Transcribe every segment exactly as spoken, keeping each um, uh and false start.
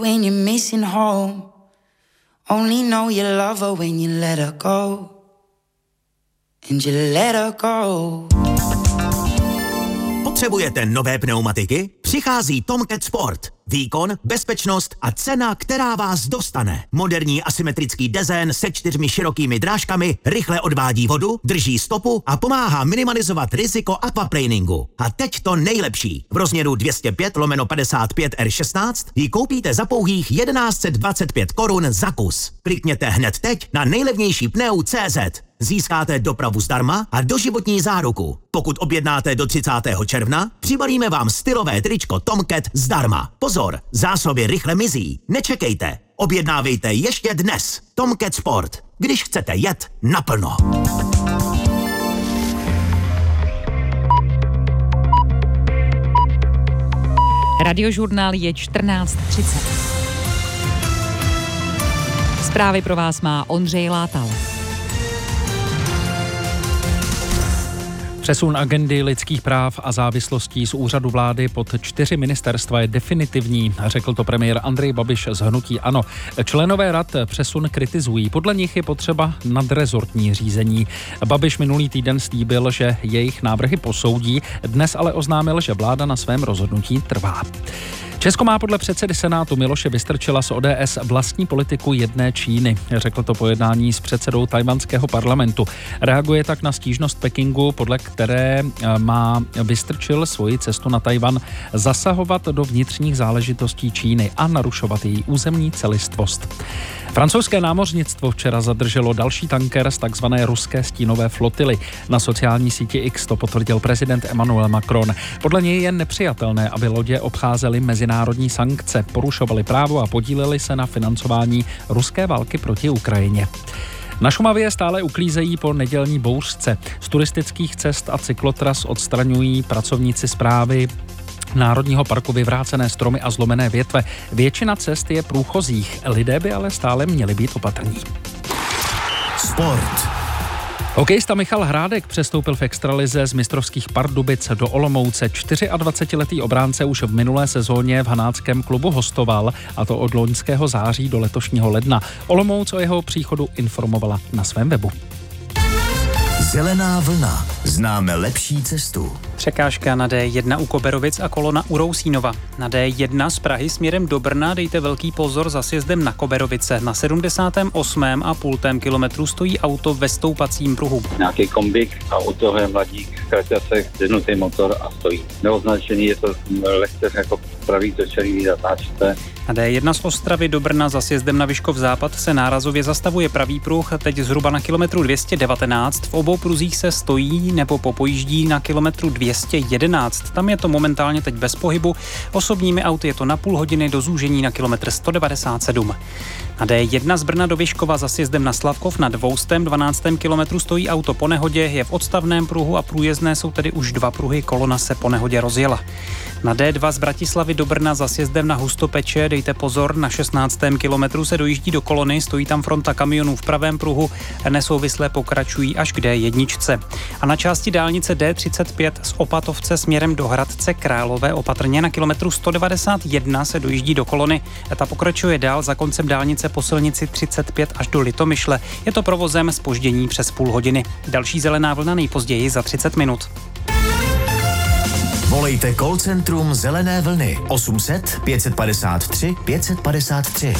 When you're missing home, only know you love her when you let her go. And you let her go. Potřebujete nové pneumatiky? Přichází Tomcat Sport. Výkon, bezpečnost a cena, která vás dostane. Moderní asymetrický dezén se čtyřmi širokými drážkami rychle odvádí vodu, drží stopu a pomáhá minimalizovat riziko aquaplaningu. A teď to nejlepší. V rozměru dvě stě pět lomeno padesát pět R šestnáct ji koupíte za pouhých tisíc jedna set dvacet pět korun za kus. Klikněte hned teď na nejlevnější pneu tečka cé zet. Získáte dopravu zdarma a doživotní záruku. Pokud objednáte do třicátého června, přibalíme vám stylové tričko Tomcat zdarma. Pozor, zásoby rychle mizí. Nečekejte. Objednávejte ještě dnes. Tomcat Sport. Když chcete jet naplno. Radiožurnál je čtrnáct třicet. Zprávy pro vás má Ondřej Látal. Přesun agendy lidských práv a závislostí z úřadu vlády pod čtyři ministerstva je definitivní, řekl to premiér Andrej Babiš z hnutí ANO. Členové rad přesun kritizují. Podle nich je potřeba nadrezortní řízení. Babiš minulý týden slíbil, že jejich návrhy posoudí, dnes ale oznámil, že vláda na svém rozhodnutí trvá. Česko má podle předsedy Senátu Miloše Vystrčila z O D S vlastní politiku jedné Číny. Řekl to po jednání s předsedou tajvanského parlamentu. Reaguje tak na stížnost Pekingu, podle které má Vystrčil svoji cestu na Tajvan zasahovat do vnitřních záležitostí Číny a narušovat její územní celistvost. Francouzské námořnictvo včera zadrželo další tanker z takzvané ruské stínové flotily. Na sociální síti X to potvrdil prezident Emmanuel Macron. Podle něj je nepřijatelné, aby lodě obcházely mezinárodní sankce, porušovaly právo a podílely se na financování ruské války proti Ukrajině. Na Šumavě stále uklízejí po nedělní bouřce. Z turistických cest a cyklotras odstraňují pracovníci správy Národního parku vyvrácené stromy a zlomené větve. Většina cest je průchozích, lidé by ale stále měli být opatrní. Sport. Hokejista Michal Hrádek přestoupil v extralize z mistrovských Pardubic do Olomouce. dvacetčtyřiletý obránce už v minulé sezóně v hanáckém klubu hostoval, a to od loňského září do letošního ledna. Olomouc o jeho příchodu informovala na svém webu. Zelená vlna. Známe lepší cestu. Překážka na D jedna u Koberovic a kolona u Rousínova. Na D jedna z Prahy směrem do Brna dejte velký pozor za sjezdem na Koberovice. Na sedmdesátém osmém a půltém kilometru stojí auto ve stoupacím pruhu. Nějaký kombik a u toho je mladík v kraťasech, zdvihnutý motor a stojí. Neoznačený, je to lehce jako pravý točený zatáčce. Na D jedna z Ostravy do Brna za sjezdem na Vyškov západ se nárazově zastavuje pravý pruh, teď zhruba na kilometru dvě stě devatenáct. V obou pruzích se stojí nebo popojíždí na kilometru dvě stě jedenáct. Tam je to momentálně teď bez pohybu. Osobními auty je to na půl hodiny do zúžení na kilometr sto devadesát sedm. Na D jedna z Brna do Vyškova za sjezdem na Slavkov na dvoustém dvanáctém kilometru stojí auto po nehodě, je v odstavném pruhu a průjezdné jsou tedy už dva pruhy, kolona se po nehodě rozjela. Na D dva z Bratislavy do Brna za sjezdem na Hustopeče dejte pozor, na šestnáctém kilometru se dojíždí do kolony, stojí tam fronta kamionů v pravém pruhu, nesouvisle pokračují až k D jedna. A na části dálnice D třicet pět z Opatovce směrem do Hradce Králové opatrně na kilometru sto devadesát jedna se dojíždí do kolony. Ta pokračuje dál za koncem dálnice po silnici třicet pět až do Litomyšle. Je to provozem zpoždění přes půl hodiny. Další zelená vlna nejpozději za třicet minut. Volejte call centrum Zelené vlny osm set pět padesát tři pět padesát tři.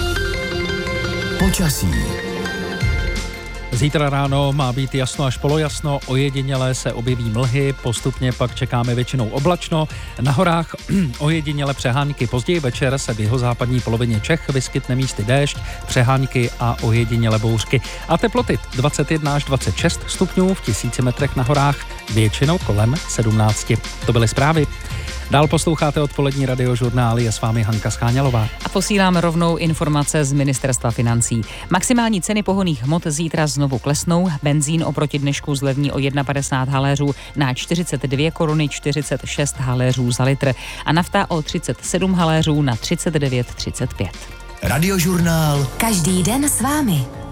Počasí. Zítra ráno má být jasno až polojasno, ojediněle se objeví mlhy, postupně pak čekáme většinou oblačno. Na horách ojediněle přehánky, později večer se v jihozápadní polovině Čech vyskytne místy déšť, přehánky a ojediněle bouřky. A teploty dvacet jedna až dvacet šest stupňů v tisíci metrech na horách, většinou kolem sedmnáct. To byly zprávy. Dál posloucháte odpolední radiožurnál, je s vámi Hanka Scháňalová. A posílám rovnou informace z Ministerstva financí. Maximální ceny pohonných hmot zítra znovu klesnou. Benzín oproti dnešku zlevní o jedna padesát haléřů na čtyřicet dvě koruny čtyřicet šest haléřů za litr a nafta o třicet sedm haléřů na třicet devět třicet pět. Radiožurnál. Každý den s vámi.